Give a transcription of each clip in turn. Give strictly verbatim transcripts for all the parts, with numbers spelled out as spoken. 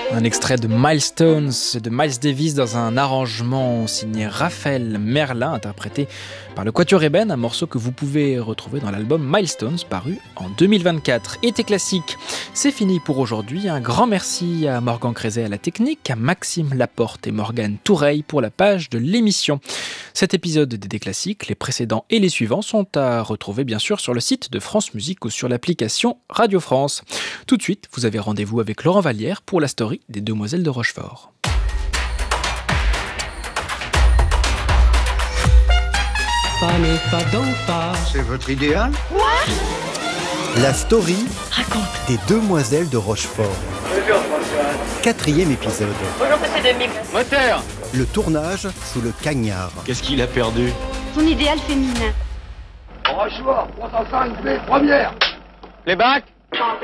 Un extrait de Milestones de Miles Davis dans un arrangement signé Raphaël Merlin, interprété par le Quatuor Ébène, un morceau que vous pouvez retrouver dans l'album Milestones, paru en deux mille vingt-quatre. Été classique, c'est fini pour aujourd'hui. Un grand merci à Morgan Crézet à la technique, à Maxime Laporte et Morgane Toureille pour la page de l'émission. Cet épisode d'Été classique, les précédents et les suivants sont à retrouver bien sûr sur le site de France Musique ou sur l'application Radio France. Tout de suite, vous avez rendez-vous avec Laurent Vallière pour la story des Demoiselles de Rochefort. C'est votre idéal ? La story Raconte. des Demoiselles de Rochefort. Quatrième épisode. Bonjour, c'est demi. Moteur ! Le tournage sous le cagnard. Qu'est-ce qu'il a perdu? Son idéal féminin. Rochefort, trois cent cinq B, première ! Les bacs ? Sourire !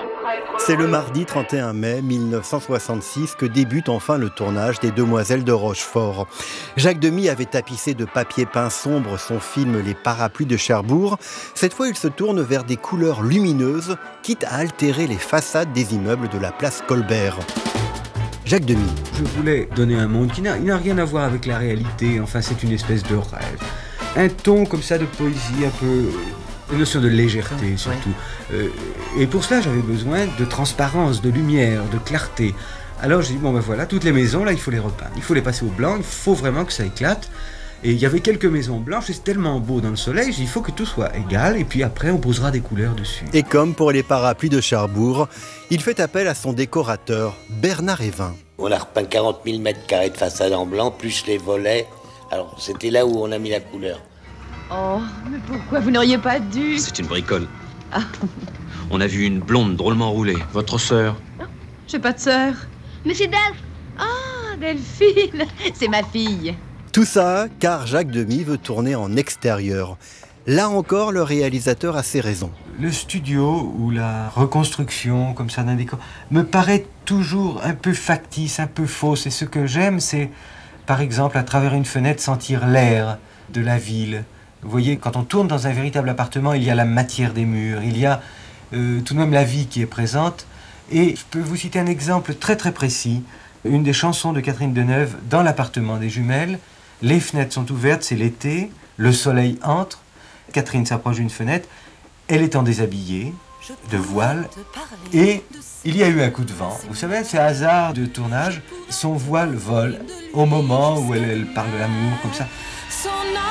C'est le mardi trente et un mai mille neuf cent soixante-six que débute enfin le tournage des Demoiselles de Rochefort. Jacques Demy avait tapissé de papier peint sombre son film Les Parapluies de Cherbourg. Cette fois, il se tourne vers des couleurs lumineuses, quitte à altérer les façades des immeubles de la place Colbert. Jacques Demy. Je voulais donner un monde qui n'a, il n'a rien à voir avec la réalité, enfin c'est une espèce de rêve. Un ton comme ça de poésie, un peu... une notion de légèreté surtout. Euh, et pour cela, j'avais besoin de transparence, de lumière, de clarté. Alors j'ai dit, bon ben voilà, toutes les maisons, là, il faut les repeindre. Il faut les passer au blanc, il faut vraiment que ça éclate. Et il y avait quelques maisons blanches, et c'est tellement beau dans le soleil, j'ai dit, il faut que tout soit égal, et puis après, on posera des couleurs dessus. Et comme pour les Parapluies de Cherbourg, il fait appel à son décorateur, Bernard Évin. On a repeint quarante mille mètres carrés de façade en blanc, plus les volets. Alors, c'était là où on a mis la couleur. Oh, mais pourquoi vous n'auriez pas dû... C'est une bricole. Ah. On a vu une blonde drôlement roulée. Votre sœur. J'ai pas de sœur. Mais c'est Delphes. Ah, Delphine, c'est ma fille. Tout ça car Jacques Demy veut tourner en extérieur. Là encore, le réalisateur a ses raisons. Le studio ou la reconstruction comme ça d'un décor me paraît toujours un peu factice, un peu fausse. Et ce que j'aime, c'est, par exemple, à travers une fenêtre, sentir l'air de la ville. Vous voyez, quand on tourne dans un véritable appartement, il y a la matière des murs, il y a euh, tout de même la vie qui est présente. Et je peux vous citer un exemple très très précis. Une des chansons de Catherine Deneuve, dans l'appartement des jumelles, les fenêtres sont ouvertes, c'est l'été, le soleil entre, Catherine s'approche d'une fenêtre, elle est en déshabillé, de voile, et il y a eu un coup de vent. Vous savez, c'est hasard de tournage, son voile vole au moment où elle, elle parle de l'amour, comme ça. Son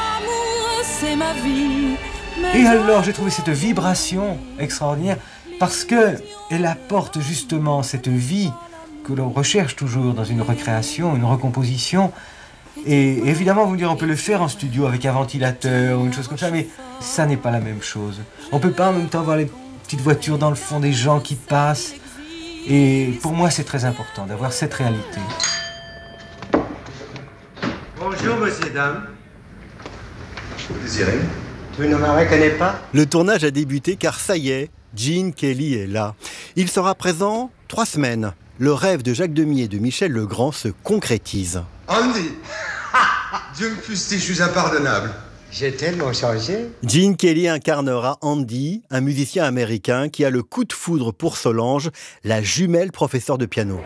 amour, c'est ma vie. Et alors, j'ai trouvé cette vibration extraordinaire parce qu'elle apporte justement cette vie que l'on recherche toujours dans une recréation, une recomposition. Et évidemment, vous me direz, on peut le faire en studio avec un ventilateur ou une chose comme ça, mais ça n'est pas la même chose. On ne peut pas en même temps voir les petites voitures dans le fond, des gens qui passent. Et pour moi, c'est très important d'avoir cette réalité. Bonjour, monsieur, dame. Vous désirez ? Tu ne me reconnais pas ? Le tournage a débuté car ça y est, Gene Kelly est là. Il sera présent trois semaines. Le rêve de Jacques Demy et de Michel Legrand se concrétise. Andy ! Dieu me fustige, je suis impardonnable. J'ai tellement changé. Gene Kelly incarnera Andy, un musicien américain qui a le coup de foudre pour Solange, la jumelle professeure de piano.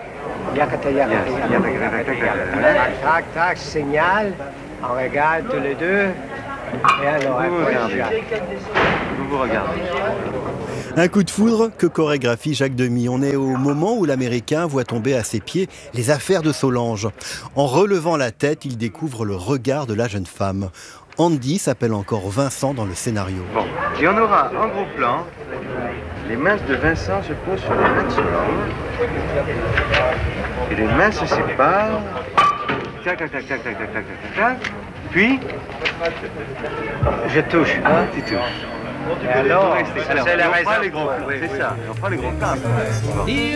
Tac, tac, signal. On regarde tous les deux. Et alors, Vous vous regardez. Vous vous regardez. Un coup de foudre que chorégraphie Jacques Demy. On est au moment où l'Américain voit tomber à ses pieds les affaires de Solange. En relevant la tête, il découvre le regard de la jeune femme. Andy s'appelle encore Vincent dans le scénario. Bon, et on aura en gros plan les mains de Vincent se posent sur les mains de Solange. Et les mains se séparent. Tac, tac, tac, tac, tac, tac, tac, tac, tac. Puis, je touche. Hein, tu touches. Et alors, c'est la raison. On prend les gros, c'est ça. On prend les gros plans.